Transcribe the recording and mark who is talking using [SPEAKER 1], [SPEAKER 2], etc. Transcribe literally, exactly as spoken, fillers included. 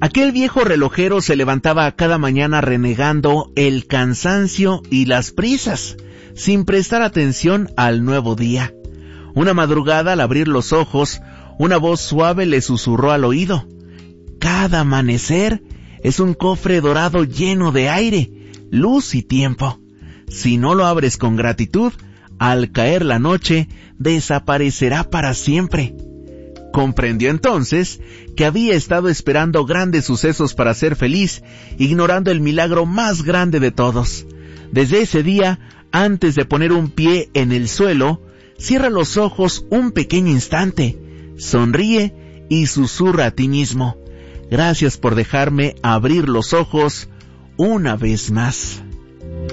[SPEAKER 1] Aquel viejo relojero se levantaba cada mañana renegando el cansancio y las prisas, sin prestar atención al nuevo día. Una madrugada, al abrir los ojos, una voz suave le susurró al oído: cada amanecer es un cofre dorado lleno de aire, luz y tiempo. Si no lo abres con gratitud, al caer la noche, desaparecerá para siempre. Comprendió entonces que había estado esperando grandes sucesos para ser feliz, ignorando el milagro más grande de todos. Desde ese día, antes de poner un pie en el suelo, cierra los ojos un pequeño instante, sonríe y susurra a ti mismo: gracias por dejarme abrir los ojos una vez más.